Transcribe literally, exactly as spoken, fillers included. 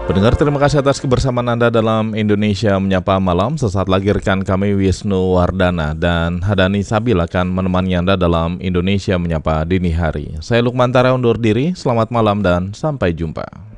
Pendengar, terima kasih atas kebersamaan Anda dalam Indonesia Menyapa Malam. Sesaat lagi rekan kami Wisnu Wardana dan Hadani Sabil akan menemani Anda dalam Indonesia Menyapa Dini Hari. Saya Lukman Tara undur diri, selamat malam dan sampai jumpa.